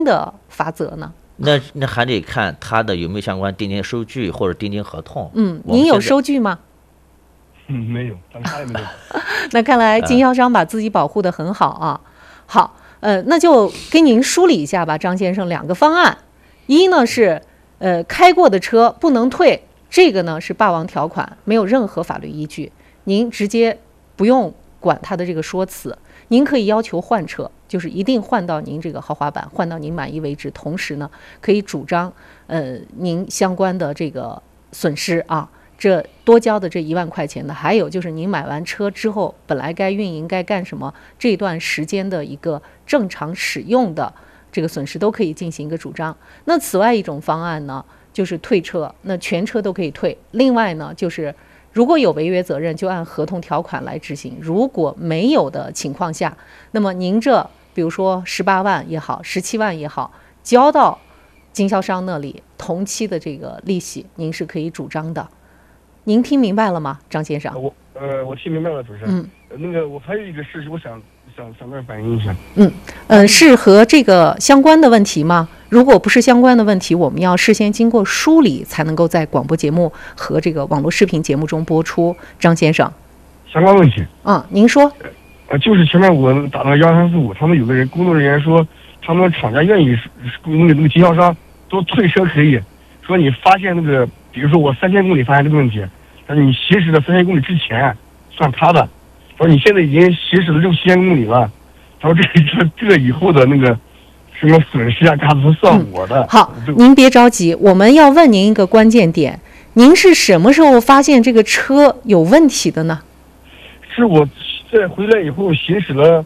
的罚则呢？ 那还得看他的有没有相关订金收据或者订金合同。 您有收据吗？ 没有，咱啥也没有。 那看来经销商把自己保护得很好啊。好，那就跟您梳理一下吧，张先生，两个方案。一呢是，开过的车不能退，这个呢是霸王条款，没有任何法律依据，您直接不用管他的这个说辞，您可以要求换车，就是一定换到您这个豪华版，换到您满意为止。同时呢，可以主张，您相关的这个损失啊。这多交的这1万块钱的，还有就是您买完车之后，本来该运营该干什么，这段时间的一个正常使用的这个损失都可以进行一个主张。那此外一种方案呢，就是退车，那全车都可以退。另外呢，就是如果有违约责任，就按合同条款来执行；如果没有的情况下，那么您这比如说18万也好，17万也好，交到经销商那里，同期的这个利息，您是可以主张的。您听明白了吗，张先生？ 我听明白了，主持人。那个我还有一个事情，我想那儿反映一下。 是和这个相关的问题吗？如果不是相关的问题，我们要事先经过梳理，才能够在广播节目和这个网络视频节目中播出。张先生， 相关问题。 您说。 就是前面我打了1345，他们有个人工作人员说，他们厂家愿意那个经销商都退车可以，说你发现那个。比如说我3000公里发现这个问题，但是你行驶了3000公里之前算他的，说你现在已经行驶了6、7000公里了，他说这以后的那个什么损失啊，啥都算我的。 好，您别着急，我们要问您一个关键点，您是什么时候发现这个车有问题的呢？ 是我在回来以后行驶了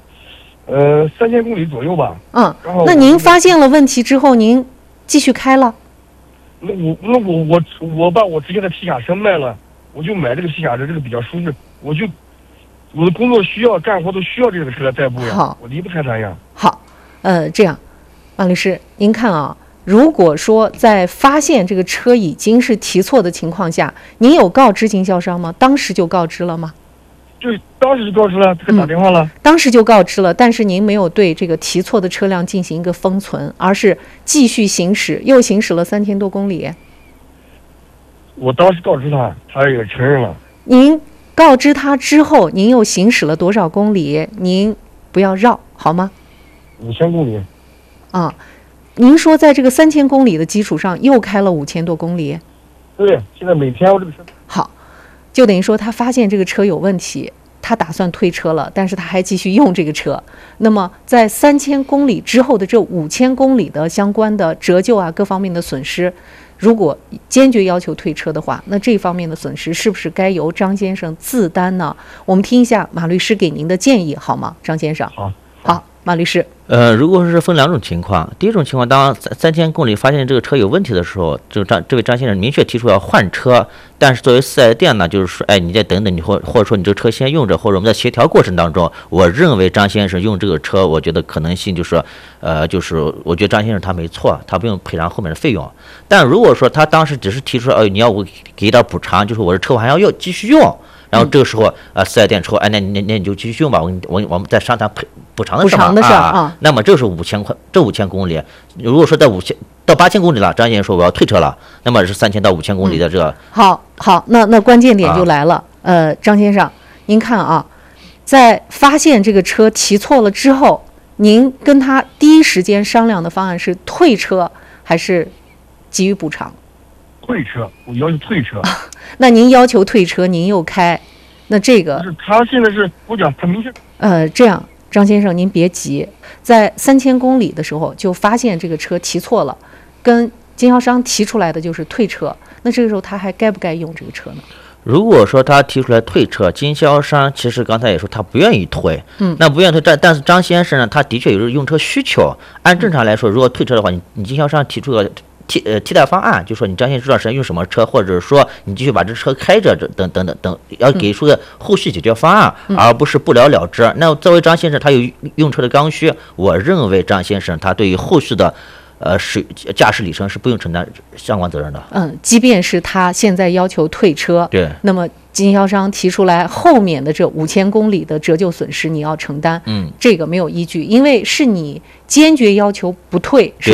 3000公里左右吧。 那您发现了问题之后，您继续开了？ 我把我之前的皮卡车卖了，我就买这个皮卡车，这个比较舒适。我的工作需要，干活都需要这个车代步呀，我离不开它呀。 好，这样，王律师，您看啊，如果说在发现这个车已经是提错的情况下，您有告知经销商吗？当时就告知了吗？ 对，当时就告知了，这个打电话了。 当时就告知了，但是您没有对这个提错的车辆进行一个封存，而是继续行驶，又行驶了3000多公里。 我当时告知他，他也承认了。 您告知他之后，您又行驶了多少公里？您不要绕好吗 ？5000公里。 您说在这个3000公里的基础上又开了5000多公里？ 对，现在每天我这个车。 好。就等于说他发现这个车有问题，他打算退车了，但是他还继续用这个车。那么在3000公里之后的这5000公里的相关的折旧啊，各方面的损失，如果坚决要求退车的话，那这方面的损失是不是该由张先生自担呢？我们听一下马律师给您的建议好吗，张先生？好，马律师。 如果是分2种情况，第一种情况，当3000公里发现这个车有问题的时候，这位张先生明确提出要换车，但是作为4S店呢，就是说，你再等等，你或者说你这个车先用着，或者我们在协调过程当中，我认为张先生用这个车，我觉得可能性就是，我觉得张先生他没错，他不用赔偿后面的费用。但如果说他当时只是提出，你要我给一点补偿，就是我这车我还要继续用。然后这个时候，4S店说，那你就继续用吧，我们再商谈补偿的事儿那么这是5000块，这5000公里，如果说在5000到8000公里了，张先生说我要退车了，那么是3000到5000公里的这个。 好，那关键点就来了，张先生，您看啊，在发现这个车提错了之后，您跟他第一时间商量的方案是退车还是给予补偿？ 退车，我要求退车。 那您要求退车，您又开，那这个是他现在是我讲他明确。 这样，张先生您别急，在3000公里的时候就发现这个车提错了，跟经销商提出来的就是退车，那这个时候他还该不该用这个车呢？ 如果说他提出来退车，经销商其实刚才也说他不愿意退，那不愿意退，但是张先生呢，他的确有用车需求。按正常来说，如果退车的话，你经销商提出个替代方案，就说你张先生这段时间用什么车，或者说你继续把这车开着，等，要给出个后续解决方案，而不是不了了之。那作为张先生，他有用车的刚需，我认为张先生他对于后续的驾驶里程是不用承担相关责任的。 即便是他现在要求退车， 对， 那么经销商提出来后面的这5000公里的折旧损失你要承担，这个没有依据，因为是你坚决要求不退，是